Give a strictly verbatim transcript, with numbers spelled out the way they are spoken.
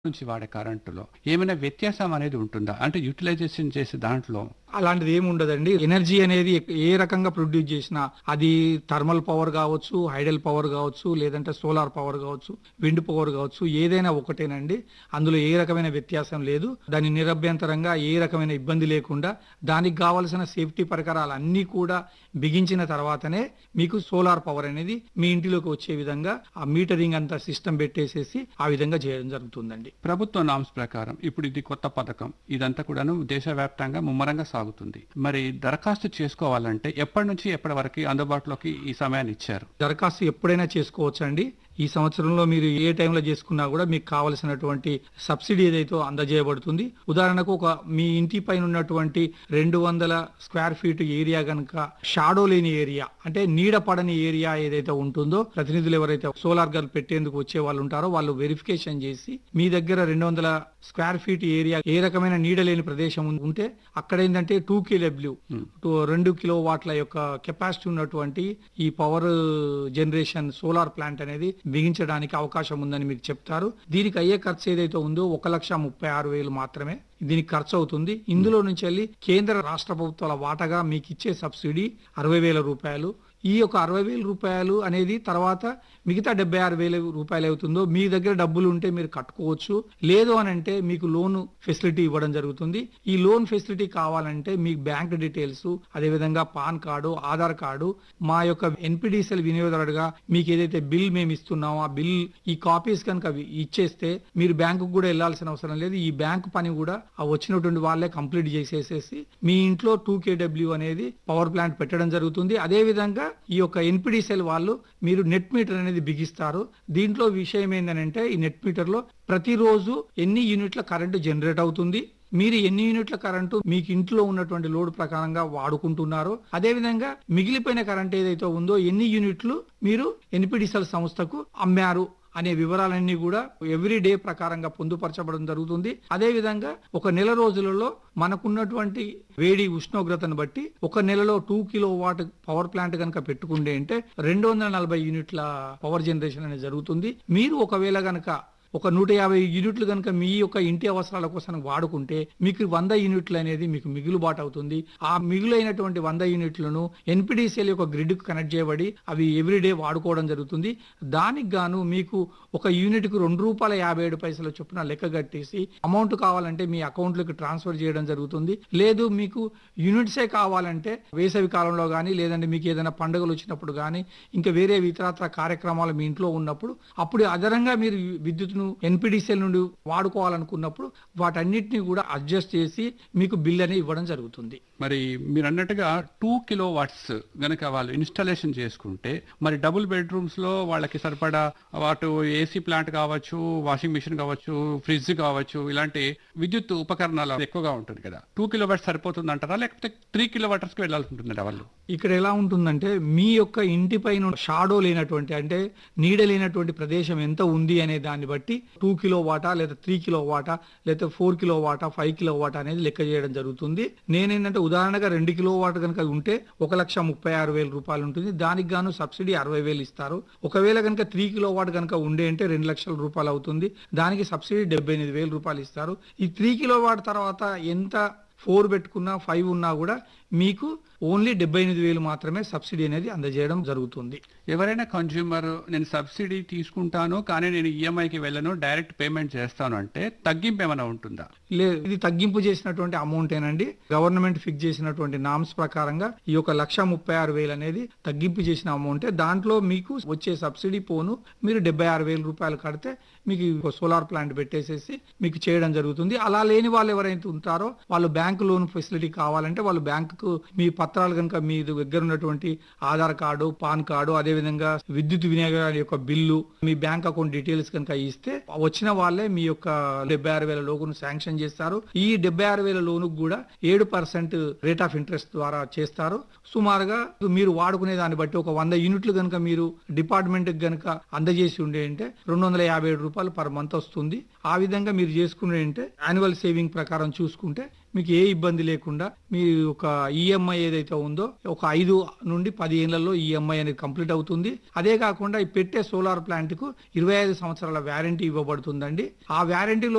నుంచి వాడే కరెంటులో ఏమైనా వ్యత్యాసం అనేది ఉంటుందా? అంటే యుటిలైజేషన్ చేసే దాంట్లో అలాంటిది ఏమి ఉండదండి. ఎనర్జీ అనేది ఏ రకంగా ప్రొడ్యూస్ చేసినా అది థర్మల్ పవర్ కావచ్చు, హైడల్ పవర్ కావచ్చు, లేదంటే సోలార్ పవర్ కావచ్చు, విండ్ పవర్ కావచ్చు, ఏదైనా ఒకటేనండి. అందులో ఏ రకమైన వ్యత్యాసం లేదు. దాని నిరభ్యంతరంగా ఏ రకమైన ఇబ్బంది లేకుండా దానికి కావలసిన సేఫ్టీ పరికరాలు అన్నీ కూడా బిగించిన తర్వాతనే మీకు సోలార్ పవర్ అనేది మీ ఇంటిలోకి వచ్చే విధంగా ఆ మీటరింగ్ అంతా సిస్టమ్ పెట్టేసేసి ఆ విధంగా చేయడం జరుగుతుందండి. ప్రభుత్వ నామ్స్ ప్రకారం ఇప్పుడు ఇది కొత్త పథకం, ఇదంతా కూడాను దేశవ్యాప్తంగా ముమ్మరంగా సాగుతుంది. మరి దరఖాస్తు చేసుకోవాలంటే ఎప్పటి నుంచి ఎప్పటి వరకు అందుబాటులోకి ఈ సమయాన్ని ఇచ్చారు? దరఖాస్తు ఎప్పుడైనా చేసుకోవచ్చండి. ఈ సంవత్సరంలో మీరు ఏ టైంలో చేసుకున్నా కూడా మీకు కావలసినటువంటి సబ్సిడీ ఏదైతే అందజేయబడుతుంది. ఉదాహరణకు ఒక మీ ఇంటి పైన ఉన్నటువంటి రెండు వందల స్క్వేర్ ఫీట్ ఏరియా కనుక షాడో లేని ఏరియా అంటే నీడ పడని ఏరియా ఏదైతే ఉంటుందో, ప్రతినిధులు ఎవరైతే సోలార్ గర్ల్ పెట్టేందుకు వచ్చే వాళ్ళు ఉంటారో వాళ్ళు వెరిఫికేషన్ చేసి మీ దగ్గర రెండు వందల స్క్వేర్ ఫీట్ ఏరియా ఏ రకమైన నీడ లేని ప్రదేశం ఉంటే అక్కడ ఏంటంటే టూ కేడబ్ల్యూ రెండు కిలో వాట్ల యొక్క కెపాసిటీ ఉన్నటువంటి ఈ పవర్ జనరేషన్ సోలార్ ప్లాంట్ అనేది బిగించడానికి అవకాశం ఉందని మీకు చెప్తారు. దీనికి అయ్యే ఖర్చు ఏదైతే ఉందో ఒక లక్ష ముప్పై ఆరు వేలు మాత్రమే దీనికి ఖర్చు అవుతుంది. ఇందులో నుంచి వెళ్ళి కేంద్ర రాష్ట్ర ప్రభుత్వాల వాటాగా మీకు ఇచ్చే సబ్సిడీ అరవై వేల రూపాయలు. ఈ యొక్క అరవై వేల రూపాయలు అనేది తర్వాత మిగతా డెబ్బై ఆరు వేల రూపాయలు అవుతుందో మీ దగ్గర డబ్బులు ఉంటే మీరు కట్టుకోవచ్చు. లేదు అని అంటే మీకు లోన్ ఫెసిలిటీ ఇవ్వడం జరుగుతుంది. ఈ లోన్ ఫెసిలిటీ కావాలంటే మీ బ్యాంక్ డీటెయిల్స్, అదేవిధంగా పాన్ కార్డు, ఆధార్ కార్డు, మా యొక్క ఎన్పిడిసిఎల్ వినియోగదారుడుగా మీకు ఏదైతే బిల్ మేము ఇస్తున్నామో ఆ బిల్ ఈ కాపీస్ కనుక ఇచ్చేస్తే మీరు బ్యాంకు కూడా వెళ్లాల్సిన అవసరం లేదు. ఈ బ్యాంకు పని కూడా ఆ వచ్చినటువంటి వాళ్ళే కంప్లీట్ చేసేసేసి మీ ఇంట్లో టూ కేడబ్ల్యూ అనేది పవర్ ప్లాంట్ పెట్టడం జరుగుతుంది. అదే విధంగా ఈ యొక్క ఎన్పిడిసిఎల్ వాళ్ళు మీరు నెట్ మీటర్ అనేది బిగిస్తారు. దీంట్లో విషయం ఏంటంటే ఈ నెట్ మీటర్ లో ప్రతిరోజు ఎన్ని యూనిట్ల కరెంటు జనరేట్ అవుతుంది, మీరు ఎన్ని యూనిట్ల కరెంటు మీకు ఇంట్లో ఉన్నటువంటి లోడ్ ప్రకారంగా వాడుకుంటున్నారో, అదే విధంగా మిగిలిపోయిన కరెంట్ ఏదైతే ఉందో ఎన్ని యూనిట్లు మీరు ఎన్పిడిసిఎల్ సంస్థకు అమ్మారు అనే వివరాలన్నీ కూడా ఎవ్రీ డే ప్రకారంగా పొందుపరచబడడం జరుగుతుంది. అదే విధంగా ఒక నెల రోజులలో మనకున్నటువంటి వేడి ఉష్ణోగ్రతను బట్టి ఒక నెలలో two kilo watt power plant కనుక పెట్టుకుంటే అంటే రెండు వందల నలభై యూనిట్ల పవర్ జనరేషన్ అనేది జరుగుతుంది. మీరు ఒకవేళ గనక ఒక నూట యాభై యూనిట్లు కనుక మీ యొక్క ఇంటి అవసరాల కోసం వాడుకుంటే మీకు వంద యూనిట్లు అనేది మీకు మిగులుబాటు అవుతుంది. ఆ మిగులైనటువంటి వంద యూనిట్లను ఎన్పిడిసిఎల్ యొక్క గ్రిడ్ కు కనెక్ట్ చేయబడి అవి ఎవ్రీడే వాడుకోవడం జరుగుతుంది. దానికి గాను మీకు ఒక యూనిట్ కు రెండు రూపాయల యాభై ఏడు పైసల చొప్పున లెక్క కట్టేసి అమౌంట్ కావాలంటే మీ అకౌంట్ లోకి ట్రాన్స్ఫర్ చేయడం జరుగుతుంది. లేదు మీకు యూనిట్సే కావాలంటే వేసవి కాలంలో కానీ లేదంటే మీకు ఏదైనా పండుగలు వచ్చినప్పుడు కానీ ఇంకా వేరే ఇతరత్ర కార్యక్రమాలు మీ ఇంట్లో ఉన్నప్పుడు అప్పుడు అదనంగా మీరు విద్యుత్ను ఎన్పిడిసిఎల్ నుండి వాడుకోవాలనుకున్నప్పుడు వాటన్నిటిని కూడా అడ్జస్ట్ చేసి మీకు బిల్ అనేది ఇవ్వడం జరుగుతుంది. మరి మీరు అన్నట్టుగా టూ కిలో వాట్స్ గనక వాళ్ళు ఇన్స్టాలేషన్ చేసుకుంటే మరి డబుల్ బెడ్రూమ్స్ లో వాళ్ళకి సరిపడా వాటి ఏసీ ప్లాంట్ కావచ్చు, వాషింగ్ మిషన్ కావచ్చు, ఫ్రిడ్జ్ కావచ్చు, ఇలాంటి విద్యుత్ ఉపకరణాలు ఎక్కువగా ఉంటుంది కదా, టూ కిలో వాట్స్ సరిపోతుంది అంటారా లేకపోతే త్రీ కిలో వాటర్స్ కి వెళ్ళాల్సి ఉంటుందా వాళ్ళు? ఇక్కడ ఎలా ఉంటుందంటే మీ యొక్క ఇంటి పైన షాడో లేనటువంటి అంటే నీడ లేనటువంటి ప్రదేశం ఎంత ఉంది అనే దాన్ని బట్టి టూ కిలో వాటా లేదా త్రీ కిలో వాటా లేదా ఫోర్ కిలో వాటా ఫైవ్ కిలో వాటా అనేది లెక్క చేయడం జరుగుతుంది. నేనేంటంటే ఉదాహరణగా రెండు కిలో వాట్ కనుక ఉంటే ఒక లక్ష ముప్పై ఆరు వేల రూపాయలు ఉంటుంది. దానికి గాను సబ్సిడీ అరవై వేలు ఇస్తారు. ఒకవేళ కనుక త్రీ కిలో వాట్ కనుక ఉండే అంటే రెండు లక్షల రూపాయలు అవుతుంది. దానికి సబ్సిడీ డెబ్బై ఎనిమిది వేల రూపాయలు ఇస్తారు. ఈ త్రీ కిలో వాట్ తర్వాత ఎంత ఫోర్ పెట్టుకున్నా ఫైవ్ ఉన్నా కూడా మీకు ఓన్లీ డెబ్బై ఎనిమిది వేలు మాత్రమే సబ్సిడీ అనేది అందజేయడం జరుగుతుంది. ఎవరైనా కన్జ్యూమర్ నేను సబ్సిడీ తీసుకుంటాను కానీ నేను ఈఎంఐకి వెళ్ళను డైరెక్ట్ పేమెంట్ చేస్తాను అంటే తగ్గింపు ఏమైనా ఉంటుందా? లేదు, ఇది తగ్గింపు చేసినటువంటి అమౌంట్ ఏనండి. గవర్నమెంట్ ఫిక్స్ చేసినటువంటి నామ్స్ ప్రకారంగా ఈ యొక్క లక్ష ముప్పై ఆరు వేలు అనేది తగ్గింపు చేసిన అమౌంటే. దాంట్లో మీకు వచ్చే సబ్సిడీ పోను మీరు డెబ్బై ఆరు వేల రూపాయలు కడితే మీకు సోలార్ ప్లాంట్ పెట్టేసేసి మీకు చేయడం జరుగుతుంది. అలా లేని వాళ్ళు ఎవరైతే ఉంటారో వాళ్ళు బ్యాంకు లోన్ ఫెసిలిటీ కావాలంటే వాళ్ళు బ్యాంకు మీ పత్రాలు కనుక మీ దగ్గర ఉన్నటువంటి ఆధార్ కార్డు, పాన్ కార్డు, అదే విధంగా విద్యుత్ వినియోగాల యొక్క బిల్లు, మీ బ్యాంక్ అకౌంట్ డీటెయిల్స్ కనుక ఇస్తే వచ్చిన వాళ్ళే మీ యొక్క డెబ్బై ఆరు వేల లోను శాంక్షన్ చేస్తారు. ఈ డెబ్బై ఆరు వేల లోను కూడా ఏడు పర్సెంట్ రేట్ ఆఫ్ ఇంట్రెస్ట్ ద్వారా చేస్తారు. సుమారుగా మీరు వాడుకునే దాన్ని బట్టి ఒక వంద యూనిట్లు కనుక మీరు డిపార్ట్మెంట్ కనుక అందజేసి ఉండే అంటే రెండు వందల యాభై ఏడు రూపాయలు పర్ మంత్ వస్తుంది. ఆ విధంగా మీరు చేసుకునే అంటే యాన్యువల్ సేవింగ్ ప్రకారం చూసుకుంటే మీకు ఏ ఇబ్బంది లేకుండా మీ ఒక ఈఎంఐ ఏదైతే ఉందో ఒక ఐదు నుండి పది ఏళ్లలో ఈఎంఐ అనేది కంప్లీట్ అవుతుంది. అదే కాకుండా ఈ పెట్టే సోలార్ ప్లాంట్ కు ఇరవై ఐదు సంవత్సరాల వ్యారంటీ ఇవ్వబడుతుందండి. ఆ వ్యారంటీలో